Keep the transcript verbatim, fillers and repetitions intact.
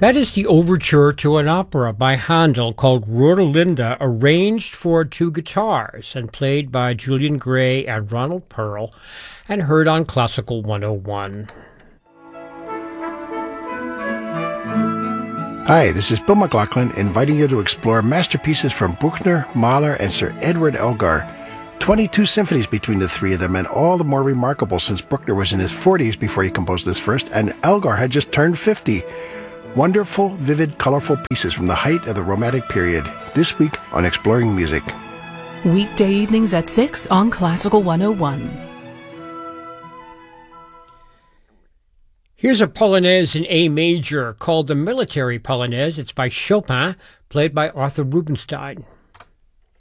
That is the overture to an opera by Handel called Rosalinda, arranged for two guitars and played by Julian Gray and Ronald Pearl, and heard on Classical one oh one. Hi, this is Bill McLaughlin inviting you to explore masterpieces from Bruckner, Mahler, and Sir Edward Elgar. twenty-two symphonies between the three of them, and all the more remarkable since Bruckner was in his forties before he composed this first, and Elgar had just turned fifty. Wonderful, vivid, colorful pieces from the height of the Romantic period, this week on Exploring Music. Weekday evenings at six on Classical one oh one. Here's a Polonaise in A major called the Military Polonaise. It's by Chopin, played by Arthur Rubinstein.